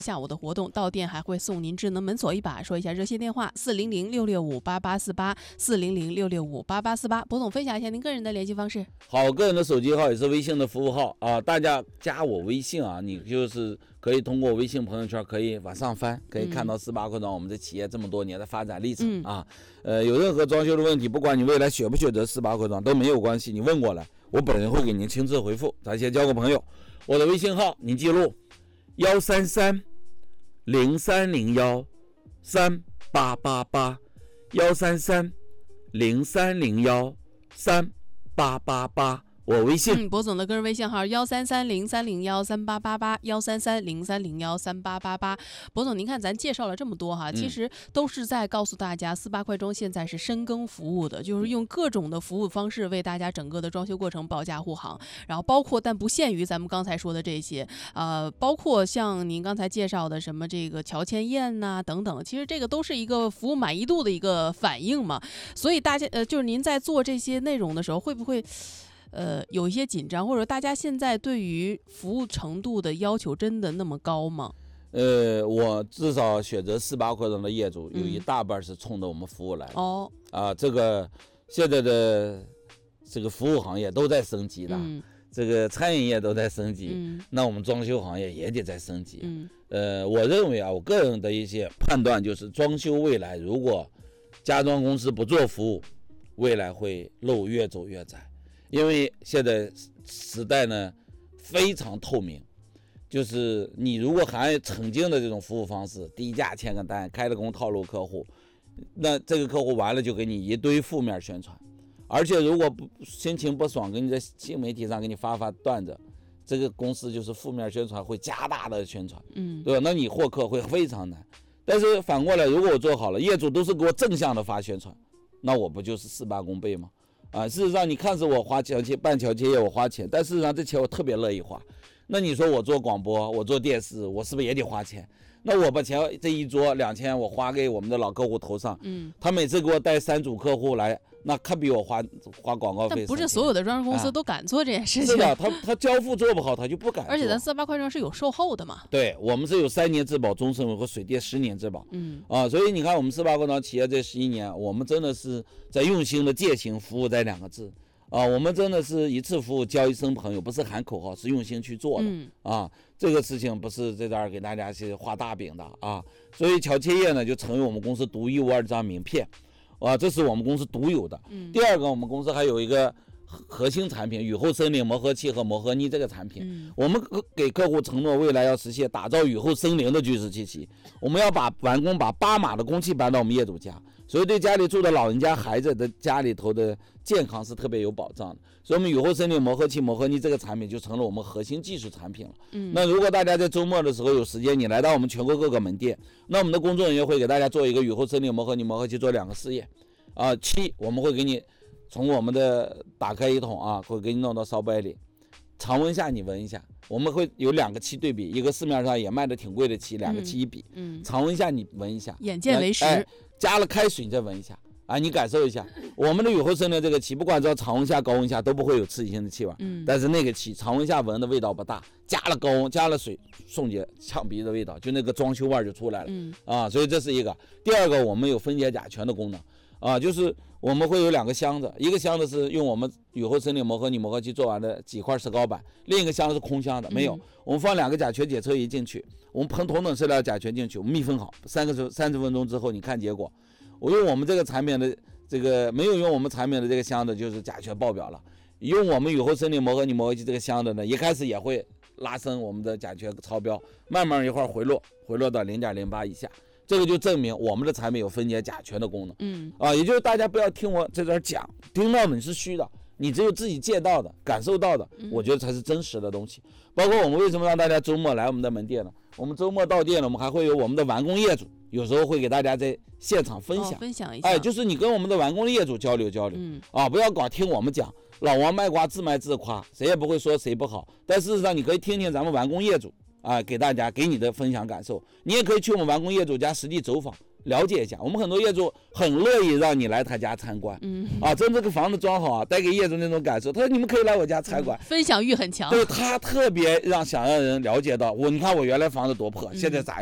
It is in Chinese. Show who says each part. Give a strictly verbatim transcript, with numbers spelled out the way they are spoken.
Speaker 1: 下午的活动，到店还会送您智能门锁一把。说一下热线电话：四零零六六五八八四八，四零零六六五八八四八。博总分享一下您个人的联系方式。
Speaker 2: 好，个人的手机号也是微信的服务号啊，大家加我微信啊，你就是可以通过微信朋友圈可以往上翻，可以看到四八快装我们的企业这么多年的发展历程、嗯、啊。呃，有任何装修的问题，不管你未来选不选择四八快装都没有关系，你问过来，我本人会给您亲自回复。咱先交个朋友，我的微信号您记录：幺三三。零三零幺三八八八，幺三三零三零幺三八八八，我微信。
Speaker 1: 嗯，博总的个人微信号幺三三零三零幺三八八八，幺三三零三零幺三八八八。博总，您看咱介绍了这么多哈，其实都是在告诉大家，四八快装现在是深耕服务的，就是用各种的服务方式为大家整个的装修过程保驾护航。然后包括但不限于咱们刚才说的这些，呃，包括像您刚才介绍的什么这个乔迁宴呐、啊、等等，其实这个都是一个服务满意度的一个反应嘛。所以大家呃，就是您在做这些内容的时候，会不会？呃，有一些紧张，或者大家现在对于服务程度的要求真的那么高吗？
Speaker 2: 呃，我至少选择四八快装的业主、嗯、有一大半是冲着我们服务来的。哦，啊，这个现在的这个服务行业都在升级的，嗯、这个餐饮业都在升级、嗯，那我们装修行业也得在升级。嗯，呃，我认为啊，我个人的一些判断就是，装修未来如果家装公司不做服务，未来会路越走越窄。因为现在时代呢非常透明，就是你如果还曾经的这种服务方式，低价签个单，开了工套路客户，那这个客户完了就给你一堆负面宣传，而且如果不心情不爽，给你在新媒体上给你发发段子，这个公司就是负面宣传会加大的宣传，嗯，对吧？那你获客会非常难。但是反过来，如果我做好了，业主都是给我正向的发宣传，那我不就是事半功倍吗？啊，事实上你看是我花钱办乔迁业我花钱，但事实上这钱我特别乐意花。那你说我做广播，我做电视，我是不是也得花钱？那我把钱这一桌两千我花给我们的老客户头上，嗯，他每次给我带三组客户来，那可比我花花广告费。
Speaker 1: 但不是所有的装修公司都敢做这件事情。
Speaker 2: 是的，他他交付做不好，他就不敢做。
Speaker 1: 而且咱四八快装是有售后的嘛？
Speaker 2: 对，我们是有三年质保终身维和水电十年质保。嗯啊，所以你看我们四八快装企业这十一年，我们真的是在用心的践行服务这两个字。啊，我们真的是一次服务交一生朋友，不是喊口号，是用心去做的、嗯、啊。这个事情不是在这儿给大家是画大饼的啊。所以乔迁业呢就成为我们公司独一无二的张名片，啊，这是我们公司独有的。嗯、第二个，我们公司还有一个核心产品雨后森林磨合器和磨合泥这个产品、嗯、我们给客户承诺未来要实现打造雨后森林的居室气息，我们要把完工把八码的公气搬到我们业主家，所以对家里住的老人家孩子的家里头的健康是特别有保障的。所以我们雨后森林磨合器磨合泥这个产品就成了我们核心技术产品了。嗯，那如果大家在周末的时候有时间，你来到我们全国各个门店，那我们的工作人员会给大家做一个雨后森林磨合泥磨合器做两个试验啊，七我们会给你从我们的打开一桶啊，会给你弄到烧杯里，常温下你闻一下，我们会有两个漆对比，一个市面上也卖的挺贵的漆，两个漆一比，嗯，常温下你闻一下，
Speaker 1: 眼见为实，
Speaker 2: 哎，加了开水你再闻一下，啊，你感受一下，我们的雨后森林这个漆，不管在常温下、高温下都不会有刺激性的气味，嗯，但是那个漆常温下闻的味道不大，加了高温、加了水，送去呛鼻的味道，就那个装修味就出来了，嗯，啊，所以这是一个。第二个，我们有分解甲醛的功能，啊，就是我们会有两个箱子，一个箱子是用我们雨后森林磨合泥磨合器做完的几块石膏板，另一个箱子是空箱的，没有，嗯、我们放两个甲醛检测仪进去，我们喷同等色料甲醛进去，我们密封好，三个三十分钟之后你看结果。我用我们这个产品的这个没有用我们产品的这个箱子就是甲醛爆表了，用我们雨后森林磨合泥磨合器这个箱子呢，一开始也会拉升我们的甲醛超标，慢慢一会儿回落，回落到零点零八以下。这个就证明我们的产品有分解甲醛的功能，嗯啊，也就是大家不要听我在这儿讲，听到的你是虚的，你只有自己见到的、感受到的，我觉得才是真实的东西。包括我们为什么让大家周末来我们的门店呢？我们周末到店了，我们还会有我们的完工业主，有时候会给大家在现场分享，哦、
Speaker 1: 分享一下，
Speaker 2: 哎，就是你跟我们的完工业主交流交流，嗯啊，不要光听我们讲，老王卖瓜自卖自夸，谁也不会说谁不好，但事实上你可以听听咱们完工业主。啊，给大家给你的分享感受，你也可以去我们完工业主家实地走访， 了解一下。我们很多业主很乐意让你来他家参观，嗯啊，真这个房子装好啊，带给业主那种感受。他说你们可以来我家参观，
Speaker 1: 嗯、分享欲很强。
Speaker 2: 对他特别让想让人了解到我，你看我原来房子多破，嗯、现在咋样。